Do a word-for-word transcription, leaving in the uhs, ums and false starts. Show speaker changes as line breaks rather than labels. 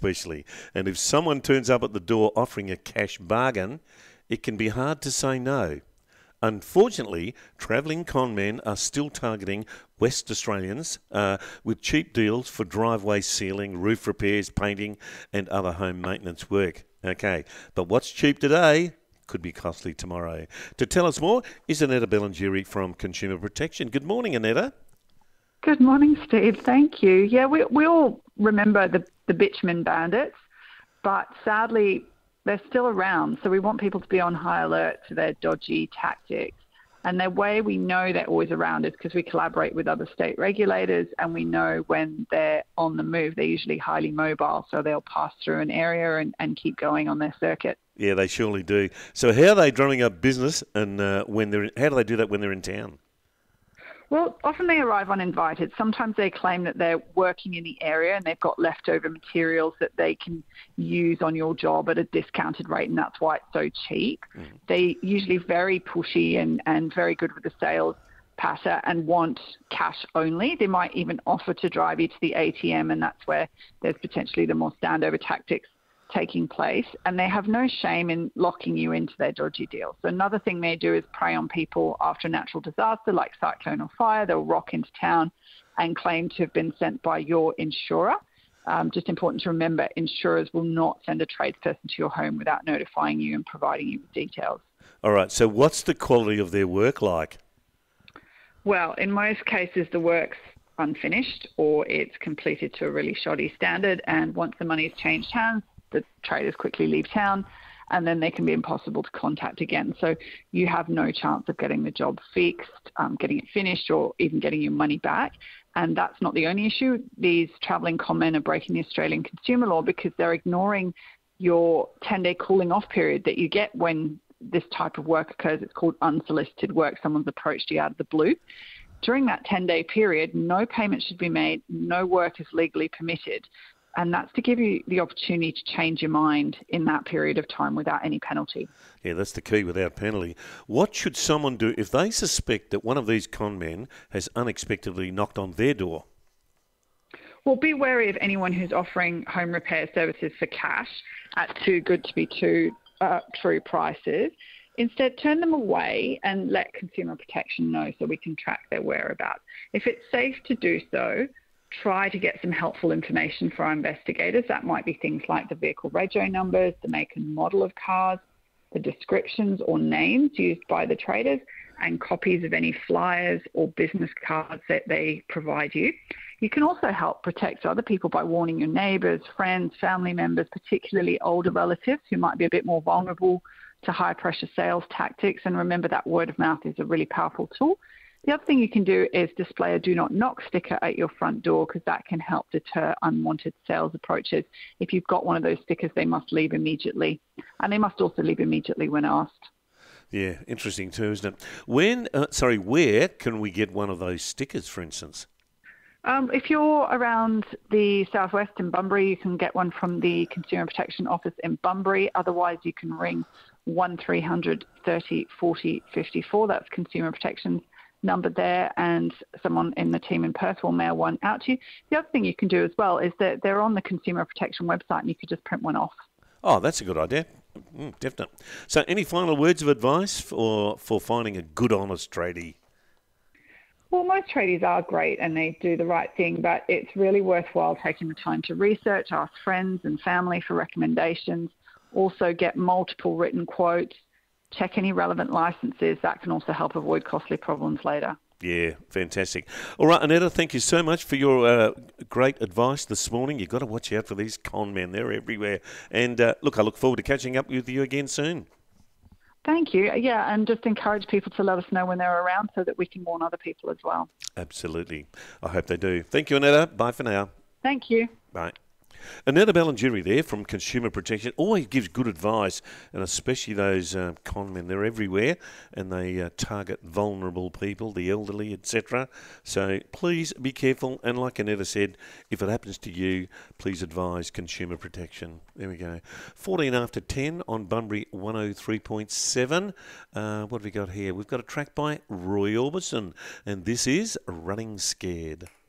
especially. And if someone turns up at the door offering a cash bargain, it can be hard to say no. Unfortunately, travelling con men are still targeting West Australians uh, with cheap deals for driveway sealing, roof repairs, painting and other home maintenance work. Okay, but what's cheap today could be costly tomorrow. To tell us more is Annetta Bellingeri from Consumer Protection. Good morning, Annetta.
Good morning, Steve. Thank you. Yeah, we we all remember the, the bitumen bandits, but sadly, they're still around. So we want people to be on high alert to their dodgy tactics. And the way we know they're always around is because we collaborate with other state regulators, and we know when they're on the move. They're usually highly mobile, so they'll pass through an area and, and keep going on their circuit.
Yeah, they surely do. So how are they drumming up business, and uh, when they're how do they do that when they're in town?
Well, often they arrive uninvited. Sometimes they claim that they're working in the area and they've got leftover materials that they can use on your job at a discounted rate, and that's why it's so cheap. Mm. They're usually very pushy and, and very good with the sales patter and want cash only. They might even offer to drive you to the A T M, and that's where there's potentially the more standover tactics taking place, and they have no shame in locking you into their dodgy deals. So another thing they do is prey on people after a natural disaster like cyclone or fire. They'll rock into town and claim to have been sent by your insurer. Um, just important to remember, insurers will not send a tradesperson to your home without notifying you and providing you with details.
All right, so what's the quality of their work like?
Well, in most cases, the work's unfinished or it's completed to a really shoddy standard, and once the money's changed hands, the traders quickly leave town, and then they can be impossible to contact again. So you have no chance of getting the job fixed, um, getting it finished, or even getting your money back. And that's not the only issue. These travelling con men are breaking the Australian consumer law because they're ignoring your ten-day cooling off period that you get when this type of work occurs. It's called unsolicited work. Someone's approached you out of the blue. During that ten-day period, no payment should be made, no work is legally permitted. And that's to give you the opportunity to change your mind in that period of time without any penalty.
Yeah, that's the key, without penalty. What should someone do if they suspect that one of these con men has unexpectedly knocked on their door?
Well, be wary of anyone who's offering home repair services for cash at too good to be too uh, true prices. Instead, turn them away and let Consumer Protection know so we can track their whereabouts. If it's safe to do so, try to get some helpful information for our investigators. That might be things like the vehicle rego numbers, the make and model of cars, the descriptions or names used by the traders, and copies of any flyers or business cards that they provide you. You can also help protect other people by warning your neighbours, friends, family members, particularly older relatives who might be a bit more vulnerable to high-pressure sales tactics. And remember that word of mouth is a really powerful tool. The other thing you can do is display a do not knock sticker at your front door, because that can help deter unwanted sales approaches. If you've got one of those stickers, they must leave immediately. And they must also leave immediately when asked.
Yeah, interesting too, isn't it? When, uh, sorry, where can we get one of those stickers, for instance?
Um, if you're around the southwest in Bunbury, you can get one from the Consumer Protection Office in Bunbury. Otherwise, you can ring one three hundred thirty forty fifty-four. That's Consumer Protection's number there, and someone in the team in Perth will mail one out to you. The other thing you can do as well is that they're on the Consumer Protection website, and you could just print one off.
Oh, that's a good idea. Mm, definitely. So any final words of advice for, for finding a good, honest tradie?
Well, most tradies are great and they do the right thing, but it's really worthwhile taking the time to research, ask friends and family for recommendations, also get multiple written quotes, check any relevant licenses. That can also help avoid costly problems later.
Yeah, fantastic. All right, Annetta, thank you so much for your uh, great advice this morning. You've got to watch out for these con men. They're everywhere. And uh, look, I look forward to catching up with you again soon.
Thank you. Yeah, and just encourage people to let us know when they're around so that we can warn other people as well.
Absolutely. I hope they do. Thank you, Annetta. Bye for now.
Thank you.
Bye. Annetta Bellingeri there from Consumer Protection always gives good advice, and especially those uh, con men. They're everywhere, and they uh, target vulnerable people, the elderly, et cetera. So please be careful, and like Annetta said, if it happens to you, please advise Consumer Protection. There we go. fourteen after ten on Bunbury one oh three point seven. Uh, what have we got here? We've got a track by Roy Orbison, and this is Running Scared.